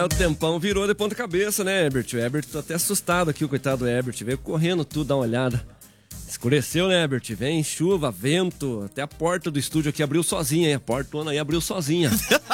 o tempão virou de ponta cabeça, né, Herbert? O Herbert tá até assustado aqui, o coitado do Herbert. Veio correndo tudo, dá uma olhada. Escureceu, né, Herbert? Vem chuva, vento. Até a porta do estúdio aqui abriu sozinha, hein? A portona aí abriu sozinha.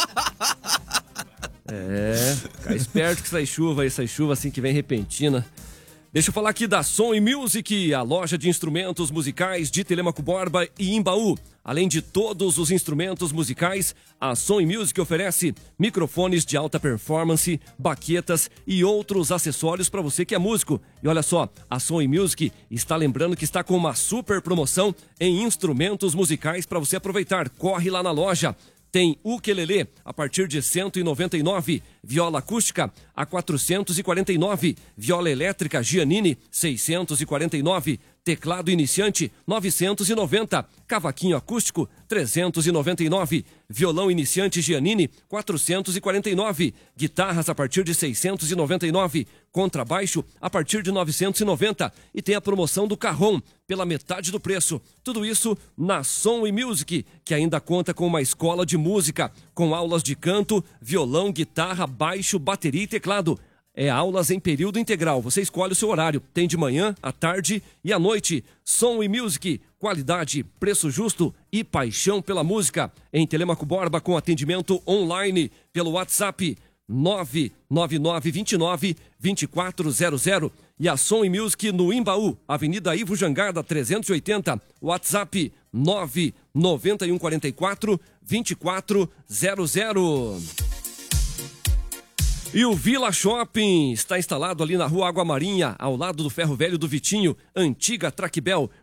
Fica esperto que sai chuva assim que vem repentina. Deixa eu falar aqui da Som e Music, a loja de instrumentos musicais de Telêmaco Borba e Imbaú. Além de todos os instrumentos musicais, a Som e Music oferece microfones de alta performance, baquetas e outros acessórios para você que é músico. E olha só, a Som e Music está lembrando que está com uma super promoção em instrumentos musicais para você aproveitar. Corre lá na loja. Tem ukelele a partir de R$ 199, viola acústica a R$ 449, viola elétrica Giannini R$ 649, teclado iniciante R$ 990, cavaquinho acústico R$ 399, violão iniciante Giannini R$ 449, guitarras a partir de R$ 699, contrabaixo a partir de R$ 990 e tem a promoção do Carrom pela metade do preço. Tudo isso na Som e Music, que ainda conta com uma escola de música, com aulas de canto, violão, guitarra, baixo, bateria e teclado. Aulas em período integral. Você escolhe o seu horário. Tem de manhã, à tarde e à noite. Som e Music, qualidade, preço justo e paixão pela música. Em Telêmaco Borba, com atendimento online pelo WhatsApp 99929-2400. E a Som e Music no Imbaú, Avenida Ivo Jangada 380, WhatsApp 99144-2400. E o Vila Shopping está instalado ali na Rua Água Marinha, ao lado do Ferro Velho do Vitinho, antiga Traquibel,